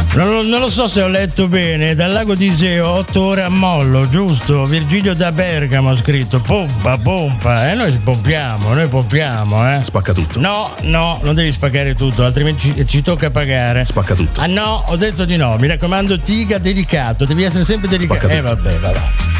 Non lo so se ho letto bene. Dal lago di Iseo 8 ore a mollo, giusto? Virgilio da Bergamo ha scritto pompa. Noi pompiamo. Spacca tutto. No, non devi spaccare tutto, altrimenti ci tocca pagare. Spacca tutto. Ah no, ho detto di no. Mi raccomando, Tiga, delicato. Devi essere sempre delicato. Spacca tutto. Vabbè.